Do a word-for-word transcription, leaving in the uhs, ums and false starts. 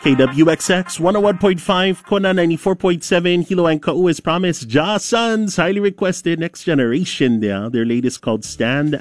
K W X X one oh one point five, Kona ninety-four point seven, Hilo and Kau as promised. Ja Sons, highly requested, Next Generation, yeah. Their latest called Stand